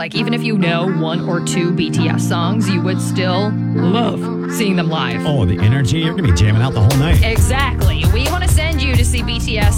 like even if you know one or two BTS songs, you would still love seeing them live. Oh, the energy. You're going to be jamming out the whole night. Exactly. We want to send you to see BTS